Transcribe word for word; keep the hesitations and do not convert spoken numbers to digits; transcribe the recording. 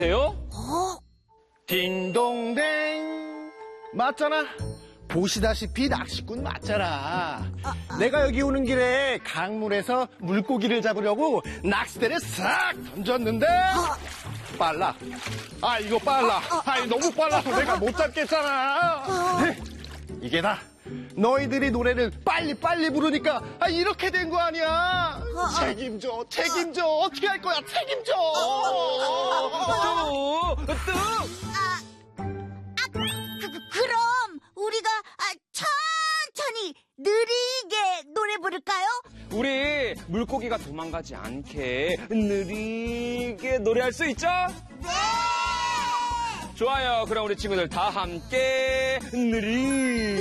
돼요? 어? 딩동댕. 맞잖아. 보시다시피 낚시꾼 맞잖아. 내가 여기 오는 길에 강물에서 물고기를 잡으려고 낚싯대를 싹 던졌는데 빨라. 아 이거 빨라. 아 너무 빨라서 내가 못 잡겠잖아. 이게 다 너희들이 노래를 빨리 빨리 부르니까 아 이렇게 된 거 아니야. 책임져, 책임져. 어떻게 할 거야? 책임져. 뚝! 뚝! 그, 그, 그럼 우리가 아, 천천히 느리게 노래 부를까요? 우리 물고기가 도망가지 않게 느리게 노래할 수 있죠? 네! 좋아요. 그럼 우리 친구들 다 함께 느리